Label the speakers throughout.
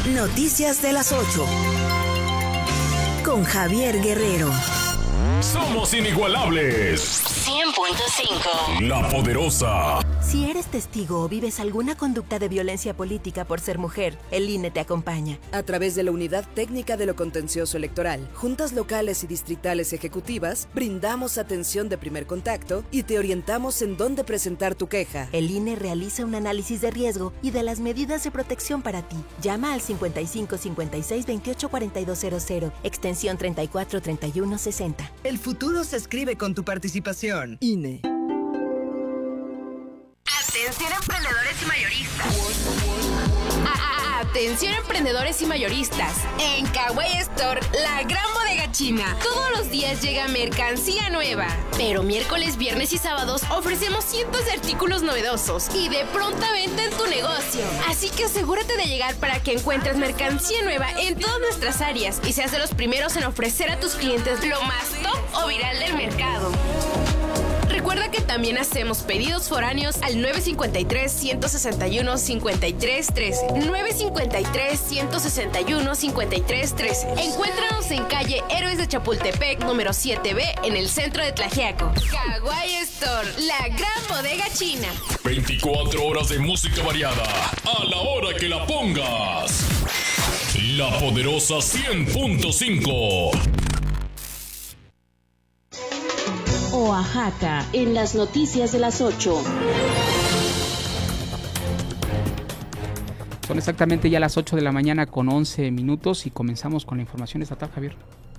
Speaker 1: Noticias de las 8. Con Javier Guerrero.
Speaker 2: Somos inigualables.
Speaker 1: 100.5.
Speaker 2: La Poderosa.
Speaker 3: Si eres testigo o vives alguna conducta de violencia política por ser mujer, el INE te acompaña.
Speaker 4: A través de la Unidad Técnica de lo Contencioso Electoral, juntas locales y distritales ejecutivas, brindamos atención de primer contacto y te orientamos en dónde presentar tu queja.
Speaker 3: El INE realiza un análisis de riesgo y de las medidas de protección para ti. Llama al 55 56 28 4200, extensión 34 31 60.
Speaker 5: El futuro se escribe con tu participación. INE.
Speaker 6: Atención emprendedores y mayoristas. Atención emprendedores y mayoristas. En Kawaii Store, la gran bodega china. Todos los días llega mercancía nueva. Pero miércoles, viernes y sábados ofrecemos cientos de artículos novedosos y de pronta venta en tu negocio. Así que asegúrate de llegar para que encuentres mercancía nueva en todas nuestras áreas y seas de los primeros en ofrecer a tus clientes lo más top o viral del mercado. Recuerda que también hacemos pedidos foráneos al 953-161-5313. 953-161-5313. Encuéntranos en calle Héroes de Chapultepec, número 7B, en el centro de Tlaxiaco. Kawaii Store, la gran bodega china.
Speaker 2: 24 horas de música variada, a la hora que la pongas. La Poderosa 100.5.
Speaker 7: Oaxaca, en las noticias de las 8.
Speaker 8: Son exactamente ya las 8 de la mañana con 11 minutos y comenzamos con la información estatal, Javier.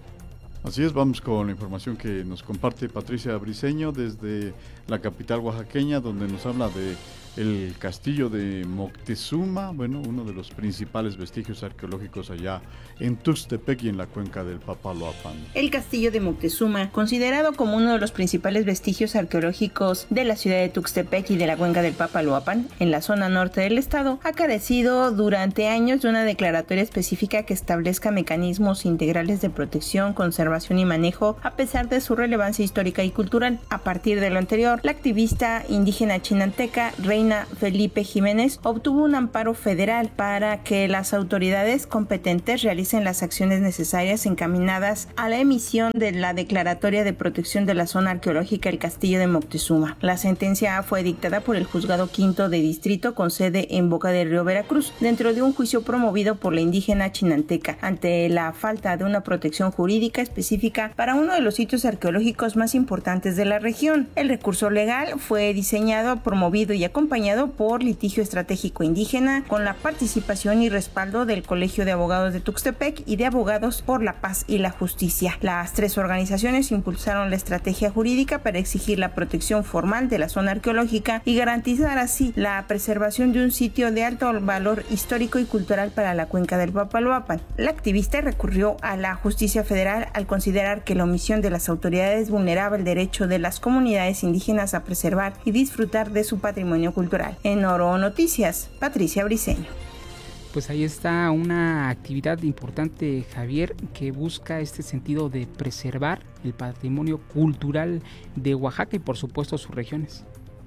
Speaker 9: Así es, vamos con la información que nos comparte Patricia Briceño desde la capital oaxaqueña, donde nos habla de el castillo de Moctezuma, bueno, uno de los principales vestigios arqueológicos allá en Tuxtepec y en la cuenca del Papaloapan.
Speaker 10: El castillo de Moctezuma, considerado como uno de los principales vestigios arqueológicos de la ciudad de Tuxtepec y de la cuenca del Papaloapan, en la zona norte del estado, ha carecido durante años de una declaratoria específica que establezca mecanismos integrales de protección, conservación y manejo, a pesar de su relevancia histórica y cultural. A partir de lo anterior, la activista indígena chinanteca Reina Felipe Jiménez obtuvo un amparo federal para que las autoridades competentes realicen las acciones necesarias encaminadas a la emisión de la declaratoria de protección de la zona arqueológica El Castillo de Moctezuma. La sentencia fue dictada por el Juzgado Quinto de Distrito con sede en Boca del Río, Veracruz, dentro de un juicio promovido por la indígena chinanteca ante la falta de una protección jurídica específica para uno de los sitios arqueológicos más importantes de la región. El recurso legal fue diseñado, promovido y acompañado por Litigio Estratégico Indígena, con la participación y respaldo del Colegio de Abogados de Tuxtepec y de Abogados por la Paz y la Justicia. Las tres organizaciones impulsaron la estrategia jurídica para exigir la protección formal de la zona arqueológica y garantizar así la preservación de un sitio de alto valor histórico y cultural para la cuenca del Papaloapan. La activista recurrió a la justicia federal al considerar que la omisión de las autoridades vulneraba el derecho de las comunidades indígenas a preservar y disfrutar de su patrimonio cultural. En Oro Noticias, Patricia Briceño.
Speaker 8: Pues ahí está una actividad importante, Javier, que busca este sentido de preservar el patrimonio cultural de Oaxaca y por supuesto sus regiones.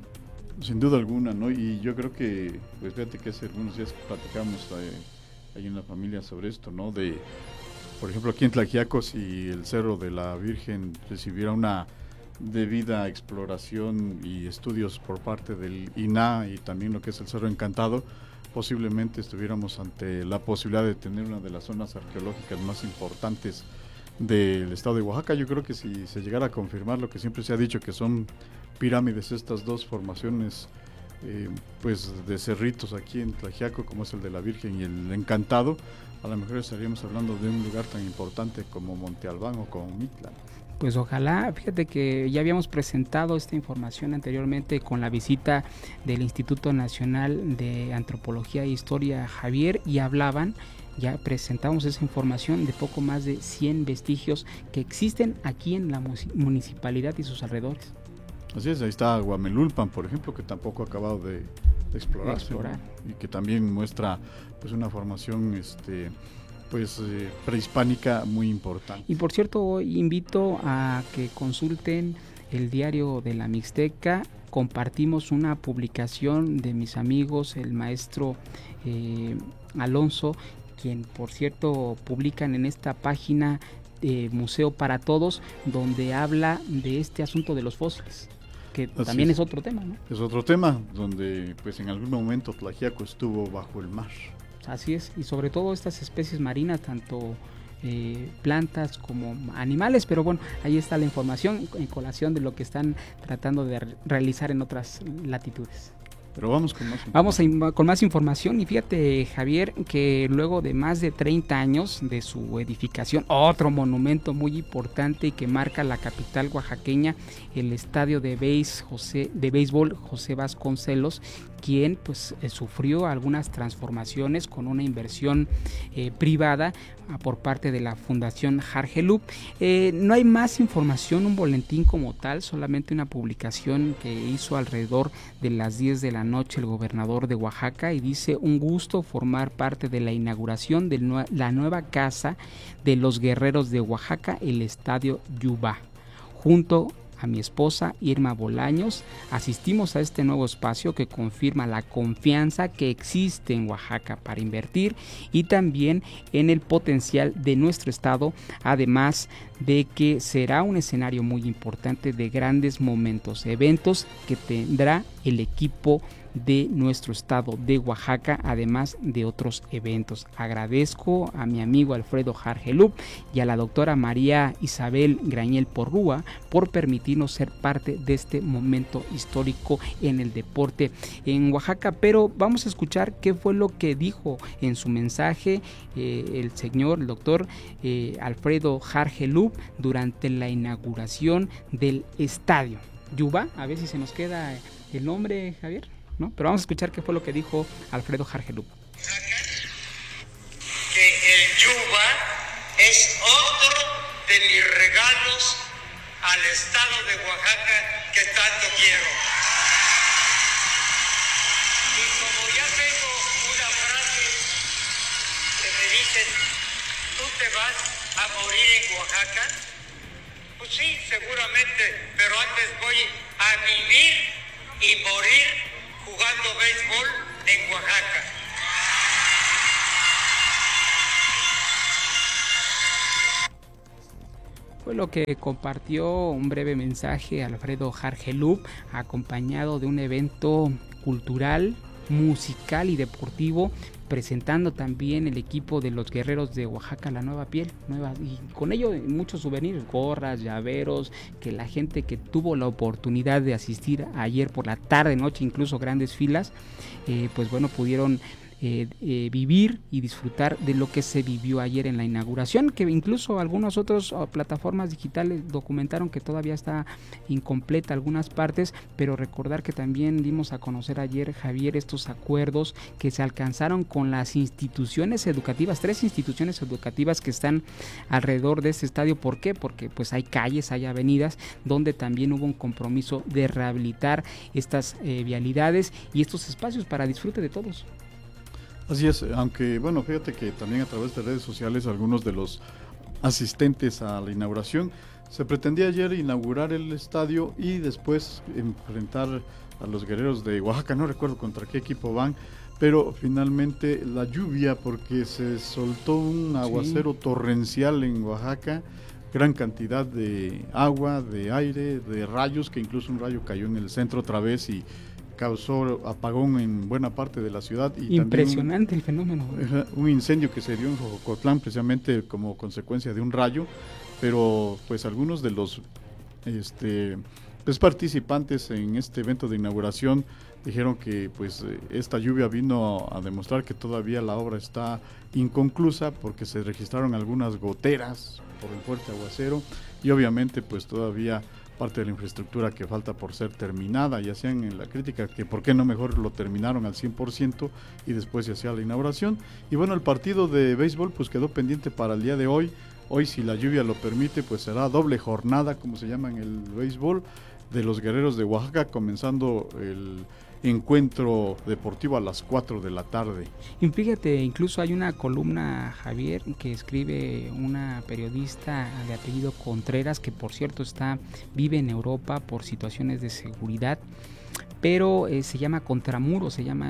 Speaker 9: Sin duda alguna, ¿no? Y yo creo que, pues fíjate que hace algunos días platicamos ahí en la familia sobre esto, ¿no? De, por ejemplo, aquí en Tlaxiaco, si el Cerro de la Virgen recibiera una debida exploración y estudios por parte del INAH y también lo que es el Cerro Encantado, posiblemente estuviéramos ante la posibilidad de tener una de las zonas arqueológicas más importantes del estado de Oaxaca. Yo creo que si se llegara a confirmar lo que siempre se ha dicho, que son pirámides estas dos formaciones pues de cerritos aquí en Tlaxiaco, como es el de la Virgen y el Encantado, a lo mejor estaríamos hablando de un lugar tan importante como Monte Albán o como Mitla.
Speaker 8: Pues ojalá, fíjate que ya habíamos presentado esta información anteriormente con la visita del Instituto Nacional de Antropología e Historia, Javier, y ya presentamos esa información de poco más de 100 vestigios que existen aquí en la municipalidad y sus alrededores.
Speaker 9: Así es, ahí está Huamelulpan, por ejemplo, que tampoco ha acabado de explorarse, ¿no? Y que también muestra pues una formación prehispánica muy importante.
Speaker 8: Y por cierto, invito a que consulten el diario de la Mixteca. Compartimos una publicación de mis amigos, el maestro Alonso, quien por cierto publican en esta página Museo para Todos, donde habla de este asunto de los fósiles, que también es otro tema, ¿no?
Speaker 9: Es otro tema, donde pues en algún momento Tlaxiaco estuvo bajo el mar.
Speaker 8: Así es, y sobre todo estas especies marinas, tanto plantas como animales, pero bueno, ahí está la información en colación de lo que están tratando de realizar en otras latitudes.
Speaker 9: Pero vamos con más información.
Speaker 8: Vamos con más información y fíjate, Javier, que luego de más de 30 años de su edificación, otro monumento muy importante y que marca la capital oaxaqueña, el estadio de béisbol José Vasconcelos, quien pues sufrió algunas transformaciones con una inversión privada por parte de la Fundación Jargelup. No hay más información, un boletín como tal, solamente una publicación que hizo alrededor de las 10 de la noche el gobernador de Oaxaca, y dice: un gusto formar parte de la inauguración de la nueva casa de los guerreros de Oaxaca, el Estadio Yubá. Junto a mi esposa Irma Bolaños asistimos a este nuevo espacio que confirma la confianza que existe en Oaxaca para invertir y también en el potencial de nuestro estado, además de que será un escenario muy importante de grandes momentos, eventos que tendrá el equipo de nuestro estado de Oaxaca, además de otros eventos. Agradezco a mi amigo Alfredo Jargelup y a la doctora María Isabel Grañel Porrúa por permitirnos ser parte de este momento histórico en el deporte en Oaxaca. Pero vamos a escuchar qué fue lo que dijo en su mensaje el doctor Alfredo Jargelup durante la inauguración del estadio Yubá. A ver si se nos queda el nombre, Javier, ¿no? Pero vamos a escuchar qué fue lo que dijo Alfredo Jargelup.
Speaker 11: Que el Yubá es otro de mis regalos al estado de Oaxaca que tanto quiero. Y como ya tengo una frase que me dicen: ¿tú te vas a morir en Oaxaca? Pues sí, seguramente, pero antes voy a vivir y morir jugando béisbol en Oaxaca.
Speaker 8: Fue lo que compartió un breve mensaje Alfredo Jargelup, acompañado de un evento cultural, musical y deportivo, presentando también el equipo de los guerreros de Oaxaca, la nueva piel, y con ello muchos souvenirs, gorras, llaveros, que la gente que tuvo la oportunidad de asistir ayer por la tarde, noche, incluso grandes filas, pues bueno, pudieron vivir y disfrutar de lo que se vivió ayer en la inauguración, que incluso algunas otras plataformas digitales documentaron que todavía está incompleta algunas partes, pero recordar que también dimos a conocer ayer, Javier, estos acuerdos que se alcanzaron con las instituciones educativas, 3 instituciones educativas que están alrededor de este estadio. ¿Por qué? Porque pues hay calles, hay avenidas donde también hubo un compromiso de rehabilitar estas vialidades y estos espacios para disfrute de todos.
Speaker 9: Así es, aunque bueno, fíjate que también a través de redes sociales algunos de los asistentes a la inauguración, se pretendía ayer inaugurar el estadio y después enfrentar a los guerreros de Oaxaca, no recuerdo contra qué equipo van, pero finalmente la lluvia, porque se soltó un aguacero torrencial en Oaxaca, gran cantidad de agua, de aire, de rayos, que incluso un rayo cayó en el centro otra vez y causó apagón en buena parte de la ciudad. Y
Speaker 8: impresionante el fenómeno.
Speaker 9: Un incendio que se dio en Jocotlán precisamente como consecuencia de un rayo, pero pues algunos de los pues participantes en este evento de inauguración dijeron que pues esta lluvia vino a demostrar que todavía la obra está inconclusa porque se registraron algunas goteras por el fuerte aguacero y obviamente pues todavía parte de la infraestructura que falta por ser terminada, y hacían en la crítica que por qué no mejor lo terminaron al 100% y después se hacía la inauguración. Y bueno, el partido de béisbol pues quedó pendiente para el día de hoy. Hoy, si la lluvia lo permite, pues será doble jornada, como se llama en el béisbol, de los guerreros de Oaxaca, comenzando el encuentro deportivo a las 4 de la tarde.
Speaker 8: Y fíjate, incluso hay una columna, Javier, que escribe una periodista de apellido Contreras, que por cierto vive en Europa por situaciones de seguridad, pero se llama Contramuro, se llama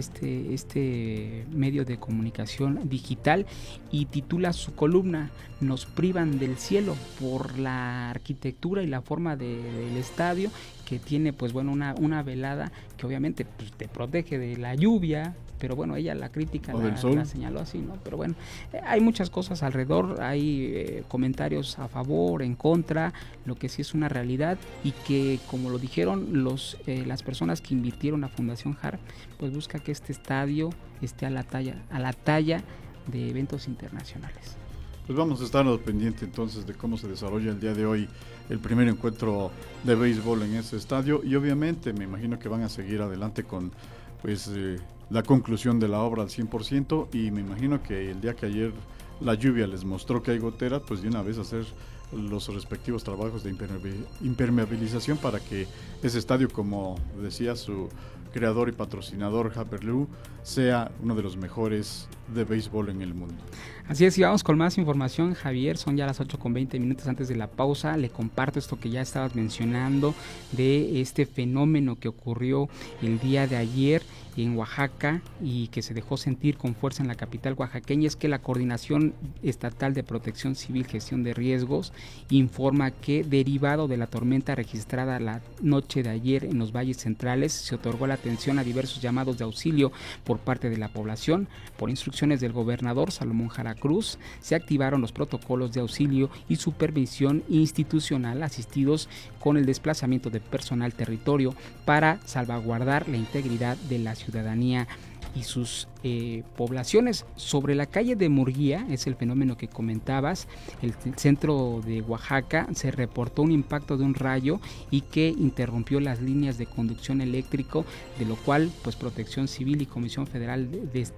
Speaker 8: este medio de comunicación digital, y titula su columna "Nos privan del cielo" por la arquitectura y la forma del estadio, que tiene pues bueno una velada que obviamente pues te protege de la lluvia, pero bueno, ella la crítica la señaló así, ¿no? Pero bueno, hay muchas cosas alrededor, hay comentarios a favor, en contra. Lo que sí es una realidad, y que, como lo dijeron las personas que invirtieron a Fundación Harp, pues busca que este estadio esté a la talla de eventos internacionales.
Speaker 9: Pues vamos a estar pendientes entonces de cómo se desarrolla el día de hoy el primer encuentro de béisbol en ese estadio, y obviamente me imagino que van a seguir adelante con pues la conclusión de la obra al 100%, y me imagino que el día que ayer la lluvia les mostró que hay goteras, pues de una vez hacer los respectivos trabajos de impermeabilización para que ese estadio, como decía su creador y patrocinador Haberlu, sea uno de los mejores de béisbol en el mundo.
Speaker 8: Así es, y vamos con más información, Javier. Son ya las 8:20 antes de la pausa. Le comparto esto que ya estabas mencionando de este fenómeno que ocurrió el día de ayer en Oaxaca y que se dejó sentir con fuerza en la capital oaxaqueña. Es que la Coordinación Estatal de Protección Civil, Gestión de Riesgos, informa que, derivado de la tormenta registrada la noche de ayer en los valles centrales, se otorgó la atención a diversos llamados de auxilio por parte de la población. Por instrucciones del gobernador Salomón Jara Cruz, se activaron los protocolos de auxilio y supervisión institucional, asistidos con el desplazamiento de personal territorio para salvaguardar la integridad de la ciudadanía y sus poblaciones. Sobre la calle de Murguía, es el fenómeno que comentabas, el centro de Oaxaca, se reportó un impacto de un rayo y que interrumpió las líneas de conducción eléctrico, de lo cual pues Protección Civil y Comisión Federal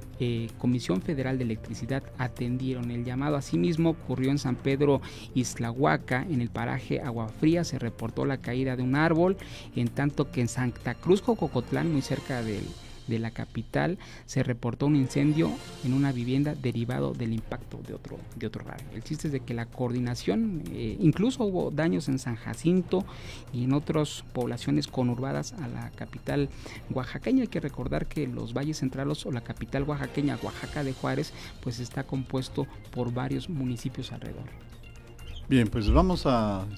Speaker 8: de Electricidad atendieron el llamado. Asimismo, ocurrió en San Pedro Islahuaca, en el paraje Agua Fría, se reportó la caída de un árbol, en tanto que en Santa Cruz Jococotlán, muy cerca de la capital, se reportó un incendio en una vivienda derivado del impacto de otro rayo. El chiste es de que la coordinación, incluso hubo daños en San Jacinto y en otras poblaciones conurbadas a la capital oaxaqueña. Hay que recordar que los valles centrales o la capital oaxaqueña, Oaxaca de Juárez, pues está compuesto por varios municipios alrededor.
Speaker 9: Bien, pues vamos a